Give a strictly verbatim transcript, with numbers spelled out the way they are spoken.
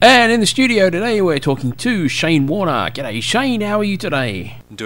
And in the studio today, we're talking to Shane Warner. G'day, Shane. How are you today?